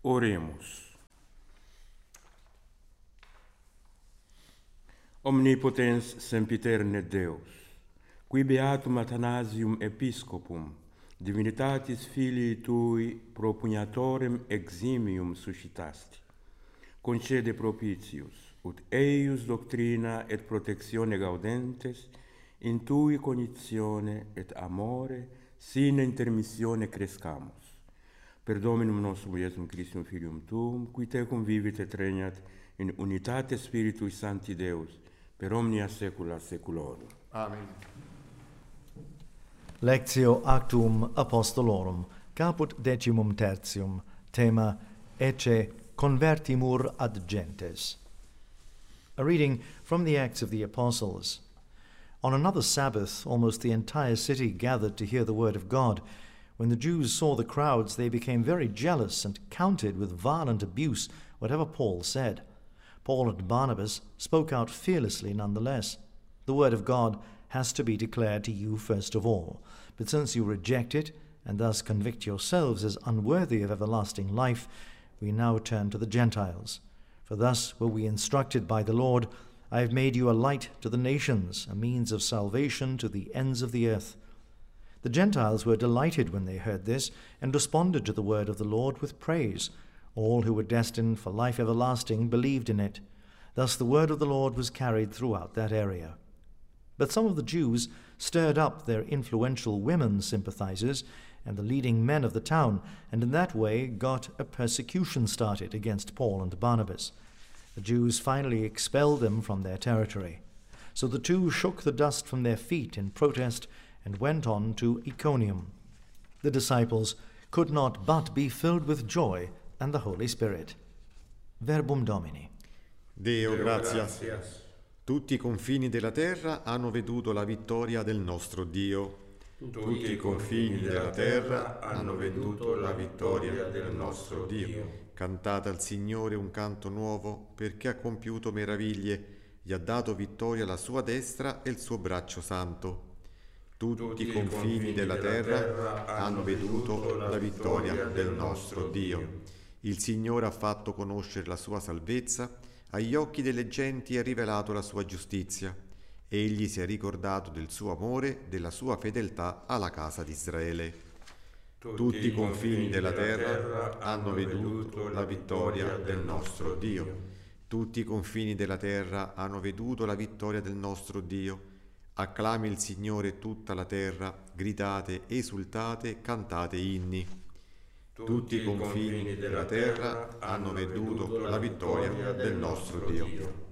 Oremus. Omnipotens sempiterne Deus, qui beatum Athanasium Episcopum, divinitatis Filii Tui propugnatorem eximium suscitasti, concede propitius, ut eius doctrina et protectione gaudentes, in Tui cognizione et amore, sine intermissione crescamus. Per Dominum nostrum Iesum Christum Filium Tuum, qui Tecum vivit et regnat in unitate Spiritui Sancti Deus, per omnia saecula saeculorum. Amen. Lectio Actum Apostolorum, caput 13, tema Ecce convertimur ad gentes. A reading from the Acts of the Apostles. On another Sabbath, almost the entire city gathered to hear the word of God. When the Jews saw the crowds, they became very jealous and counted with violent abuse whatever Paul said. Paul and Barnabas spoke out fearlessly nonetheless. The word of God has to be declared to you first of all. But since you reject it, and thus convict yourselves as unworthy of everlasting life, we now turn to the Gentiles. For thus were we instructed by the Lord, I have made you a light to the nations, a means of salvation to the ends of the earth. The Gentiles were delighted when they heard this, and responded to the word of the Lord with praise. All who were destined for life everlasting believed in it. Thus the word of the Lord was carried throughout that area. But some of the Jews stirred up their influential women sympathizers and the leading men of the town, and in that way got a persecution started against Paul and Barnabas. The Jews finally expelled them from their territory. So the two shook the dust from their feet in protest and went on to Iconium. The disciples could not but be filled with joy and the Holy Spirit. Verbum Domini. Deo gratias. Tutti i confini della terra hanno veduto la vittoria del nostro Dio. Tutti i confini della terra hanno veduto la vittoria del nostro Dio. Cantate al Signore un canto nuovo, perché ha compiuto meraviglie, gli ha dato vittoria alla sua destra e il suo braccio santo. Tutti i confini della terra hanno veduto la vittoria del nostro Dio. Il Signore ha fatto conoscere la sua salvezza, agli occhi delle genti ha rivelato la sua giustizia. Egli si è ricordato del suo amore, della sua fedeltà alla casa di Israele. Tutti i confini della terra hanno veduto la vittoria del nostro Dio. Tutti i confini della terra hanno veduto la vittoria del nostro Dio. Acclami il Signore tutta la terra, gridate, esultate, cantate inni. Tutti i confini della terra hanno veduto la vittoria del nostro Dio.